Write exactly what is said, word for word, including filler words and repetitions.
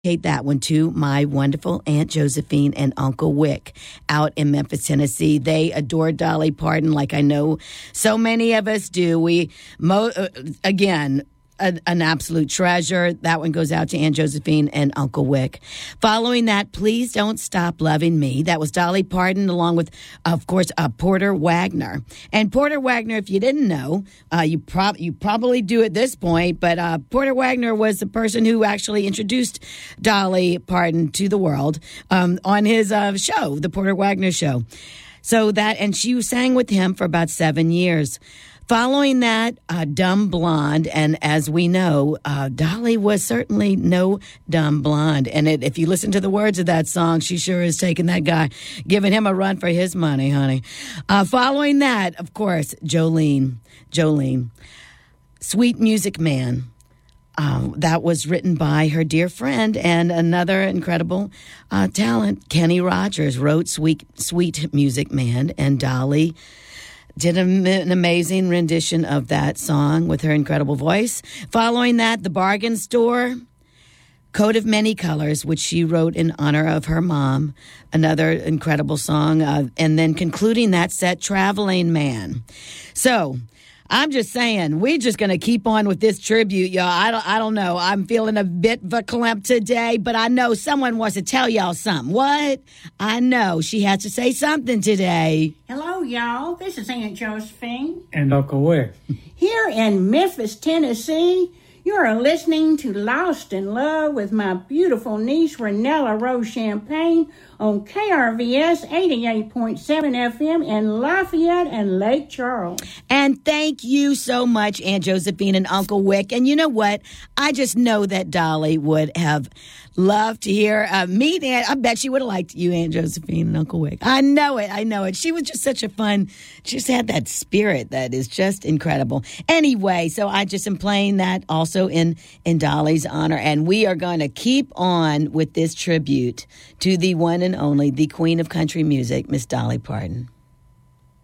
dedicate that one to my wonderful Aunt Josephine and Uncle Wick out in Memphis, Tennessee. They adore Dolly Parton like I know so many of us do. We, mo- uh, again, a, an absolute treasure. That one goes out to Aunt Josephine and Uncle Wick. Following that, Please Don't Stop Loving Me. That was Dolly Parton along with, of course, uh, Porter Wagner. And Porter Wagner, if you didn't know, uh, you, prob- you probably do at this point, but uh, Porter Wagner was the person who actually introduced Dolly Parton to the world um, on his uh, show, The Porter Wagner Show. So that, and she sang with him for about seven years. Following that, uh, Dumb Blonde, and as we know, uh, Dolly was certainly no dumb blonde. And it, if you listen to the words of that song, she sure is taking that guy, giving him a run for his money, honey. Uh, following that, of course, Jolene. Jolene. Sweet Music Man. Um, that was written by her dear friend and another incredible uh, talent, Kenny Rogers, wrote Sweet, Sweet Music Man, and Dolly did an amazing rendition of that song with her incredible voice. Following that, The Bargain Store, Coat of Many Colors, which she wrote in honor of her mom, another incredible song. Uh, and then concluding that set, Traveling Man. So I'm just saying, we're just going to keep on with this tribute, y'all. I don't, I don't know. I'm feeling a bit verklempt today, but I know someone wants to tell y'all something. What? I know. She has to say something today. Hello, y'all. This is Aunt Josephine. And Uncle Wick. Here in Memphis, Tennessee, you are listening to Lost in Love with my beautiful niece, Renella Rose Champagne, on K R V S eighty-eight point seven F M in Lafayette and Lake Charles. And thank you so much, Aunt Josephine and Uncle Wick. And you know what? I just know that Dolly would have loved to hear uh, me. Aunt, I bet she would have liked you, Aunt Josephine and Uncle Wick. I know it. I know it. She was just such a fun, she just had that spirit that is just incredible. Anyway, so I just am playing that also in, in Dolly's honor. And we are going to keep on with this tribute to the one and only, the Queen of Country Music, Miss Dolly Parton.